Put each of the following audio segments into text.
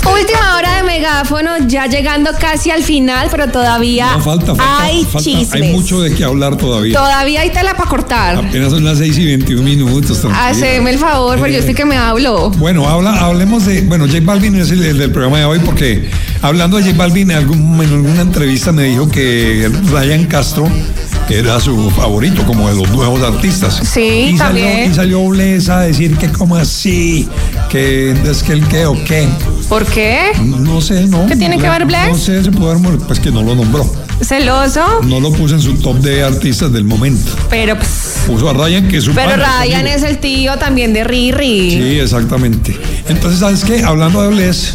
Última hora de Megáfono, ya llegando casi al final, pero todavía hay chismes. Hay mucho de qué hablar todavía. Todavía hay tela para cortar. Apenas son las 6:21. Haceme el favor, porque yo estoy que me hablo. Bueno, hablemos de... Bueno, J Balvin es el del programa de hoy, porque hablando de J Balvin, en alguna entrevista me dijo que Ryan Castro era su favorito, como de los nuevos artistas. Sí, también. Y salió Bless a decir que como así, que es que el qué o qué. ¿Por qué? No sé, ¿no? ¿Qué tiene que ver Bless? No sé, se pudo haber, pues que no lo nombró. ¿Celoso? No lo puso en su top de artistas del momento. Pero puso a Ryan, que es su Pero padre, Ryan es el tío también de Riri. Sí, exactamente. Entonces, ¿sabes qué? Hablando de Bless,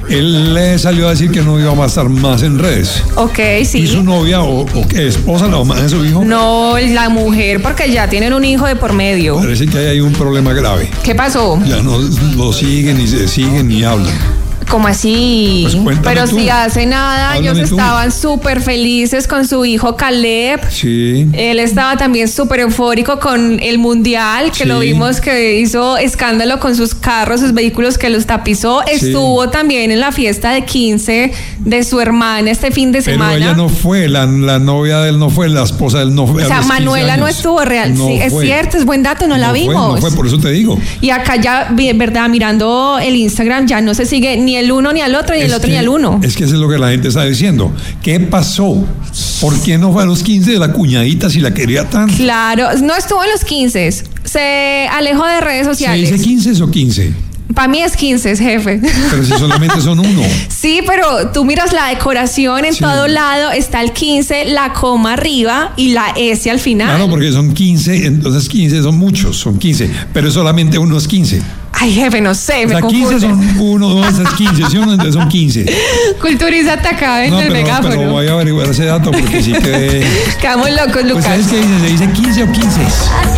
él le salió a decir que no iba a estar más en redes. Ok, sí. ¿Y su novia o qué? ¿Esposa, la mamá de su hijo? No, la mujer, porque ya tienen un hijo de por medio. Parece que hay un problema grave. ¿Qué pasó? Ya no lo siguen, ni se siguen, ni hablan. ¿Cómo así? Pues pero tú. si hace nada, Háblame ellos tú. estaban súper felices con su hijo Caleb. Sí. Él estaba también súper eufórico con el mundial, que Sí. lo vimos que hizo escándalo con sus carros, sus vehículos, que los tapizó. Sí. Estuvo también en la fiesta de 15 de su hermana este fin de semana. Pero ella no fue, la novia de él no fue, la esposa de él no fue. O sea, Manuela no estuvo real. No sí, es fue. cierto, es buen dato, no la vimos. No fue, por eso te digo. Y acá ya, verdad, mirando el Instagram, ya no se sigue ni el uno ni al otro, ni el otro ni al uno. Es que eso es lo que la gente está diciendo. ¿Qué pasó? ¿Por qué no fue a los 15 de la cuñadita si la quería tanto? Claro, no estuvo en los 15, se alejó de redes ¿Se sociales. dice 15 o 15? Para mí es 15, jefe. Pero si solamente son uno. Sí, pero tú miras la decoración en todo lado, está el 15, la coma arriba y la S al final. Claro, porque son 15, entonces 15 son muchos, son 15, pero solamente uno es 15. Ay, jefe, no sé, me confunde. 15 son 1, 2, 3, 15, ¿sí o no? Entonces son 15. Culturízate acá en el megáfono. Pero voy a averiguar ese dato porque sí que... Quedamos locos, Lucas. Pues ¿sabes qué dice? ¿Se dice 15 o 15?